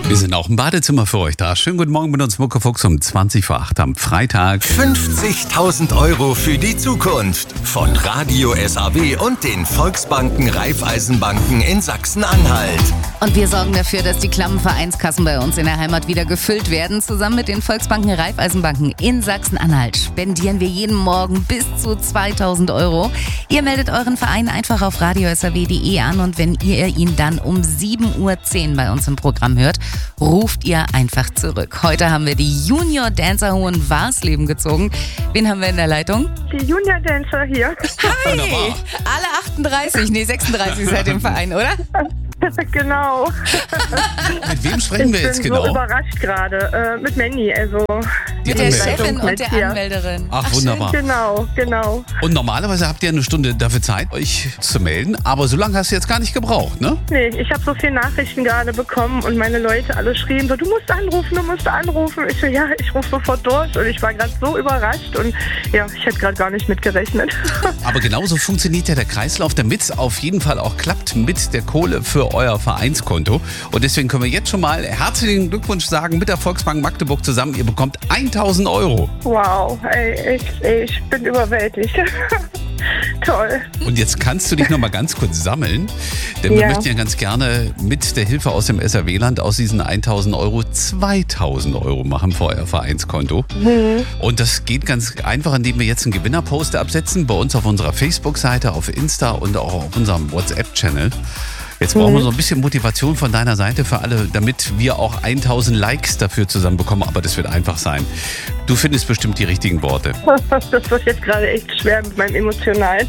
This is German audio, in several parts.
Wir sind auch im Badezimmer für euch da. Schönen guten Morgen mit uns, Muckefuchs, um 20 vor 8 am Freitag. 50.000 Euro für die Zukunft von Radio SAW und den Volksbanken Raiffeisenbanken in Sachsen-Anhalt. Und wir sorgen dafür, dass die klammen Vereinskassen bei uns in der Heimat wieder gefüllt werden. Zusammen mit den Volksbanken Raiffeisenbanken in Sachsen-Anhalt spendieren wir jeden Morgen bis zu 2.000 Euro. Ihr meldet euren Verein einfach auf radiosaw.de an und wenn ihr ihn dann um 7.10 Uhr bei uns im Programm hört, ruft ihr einfach zurück. Heute haben wir die Junior Dancer Hohenwarsleben gezogen. Wen haben wir in der Leitung? Die Junior Dancer hier. Hi! Alle 36 seid im Verein, oder? Genau. Mit wem sprechen wir jetzt Ich bin genau? so überrascht gerade. Mit Manny, also. Mit der Chefin und der hier. Anmelderin. Ach, wunderbar. Genau. Und normalerweise habt ihr eine Stunde dafür Zeit, euch zu melden, aber so lange hast du jetzt gar nicht gebraucht, ne? Nee, ich habe so viele Nachrichten gerade bekommen und meine Leute alle schrien so, du musst anrufen. Ich so, ja, ich rufe sofort durch und ich war gerade so überrascht und ja, ich hätte gerade gar nicht mitgerechnet. Aber genauso funktioniert ja der Kreislauf, damit es auf jeden Fall auch klappt mit der Kohle für euer Vereinskonto. Und deswegen können wir jetzt schon mal herzlichen Glückwunsch sagen mit der Volksbank Magdeburg zusammen. Ihr bekommt 1.000 Euro. Wow, ey, ich bin überwältigt. Toll. Und jetzt kannst du dich noch mal ganz kurz sammeln, denn wir Ja. möchten ja ganz gerne mit der Hilfe aus dem SAW-Land aus diesen 1.000 Euro 2.000 Euro machen für euer Vereinskonto. Und das geht ganz einfach, indem wir jetzt einen Gewinnerposter absetzen, bei uns auf unserer Facebook-Seite, auf Insta und auch auf unserem WhatsApp-Channel. Jetzt brauchen wir so ein bisschen Motivation von deiner Seite für alle, damit wir auch 1.000 Likes dafür zusammenbekommen, aber das wird einfach sein. Du findest bestimmt die richtigen Worte. Das wird jetzt gerade echt schwer mit meinem Emotionalen.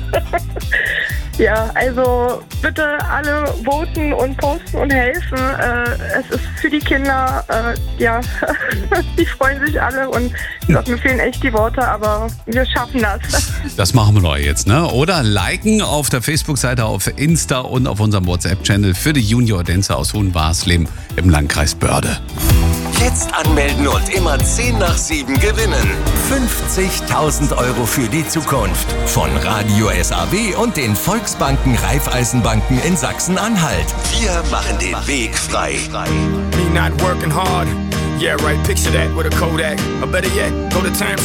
Ja, also bitte alle voten und posten und helfen. Es ist für die Kinder, ja, die freuen sich alle und mir fehlen echt die Worte, aber wir schaffen das. Das machen wir neu jetzt, ne? Oder liken auf der Facebook-Seite, auf Insta und auf unserem WhatsApp-Channel für die Junior Dancer aus Hohenwarsleben im Landkreis Börde. Jetzt anmelden und immer 10 nach 7 gewinnen. 50.000 Euro für die Zukunft von Radio SAW und den Volksbanken Raiffeisenbanken in Sachsen-Anhalt. Wir machen den Weg frei. Me not working hard. Yeah, right, picture that with a Kodak. Or better yet, go to Times